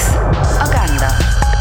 X Agenda.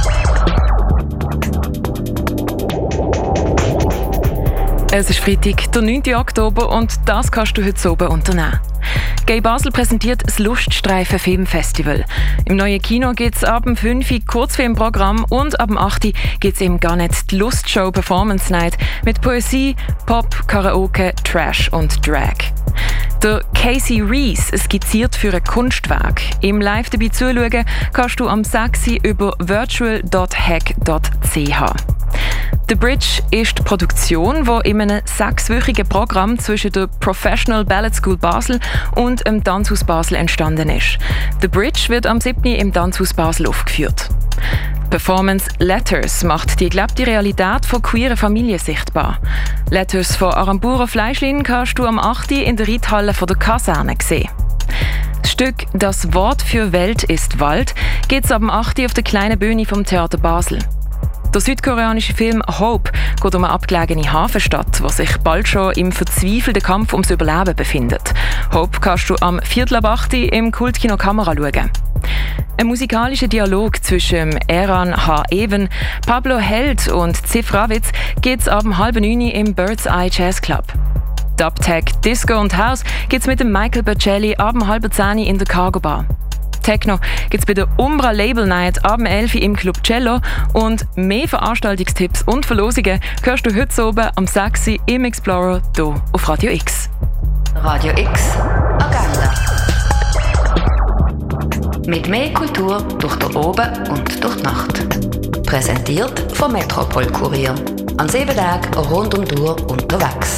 Es ist Freitag, der 9. Oktober, und das kannst du heute oben unternehmen. Gay Basel präsentiert das Luststreifen Filmfestival. Im neuen Kino gibt es ab dem 5 Uhr Kurzfilmprogramm und ab dem 8 Uhr gibt es im Garnet die Lustshow Performance Night mit Poesie, Pop, Karaoke, Trash und Drag. Der Casey Reese skizziert für ein Kunstwerk. Im Live dabei zuschauen kannst du am 6 Uhr über virtual.hack.ch. The Bridge ist die Produktion, die in einem 6-wöchigen Programm zwischen der Professional Ballet School Basel und dem Tanzhaus Basel entstanden ist. The Bridge wird am 7. im Tanzhaus Basel aufgeführt. Performance Letters macht die gelebte Realität von queeren Familien sichtbar. Letters von Arambura Fleischlin kannst du am 8. in der Reithalle der Kaserne sehen. Das Stück «Das Wort für Welt ist Wald» gibt es ab dem 8. auf der kleinen Bühne vom Theater Basel. Der südkoreanische Film «Hope» geht um eine abgelegene Hafenstadt, die sich bald schon im verzweifelten Kampf ums Überleben befindet. «Hope» kannst du am 7.8. im Kultkino Kamera schauen. Ein musikalischer Dialog zwischen Eran H. Even, Pablo Held und Zif Ravitz gibt es ab 8.30 im Bird's Eye Jazz Club. Dubtech, Disco und House gibt es mit dem Michael Bercelli ab 9.30 in der Cargo Bar. Techno gibt es bei der Umbra Label Night ab 11 im Club Cello, und mehr Veranstaltungstipps und Verlosungen hörst du heute oben am 6 im Explorer hier auf Radio X. Radio X Agenda. Mit mehr Kultur durch den Oben und durch die Nacht. Präsentiert vom Metropol Kurier. An 7 Tagen rund um die Uhr unterwegs.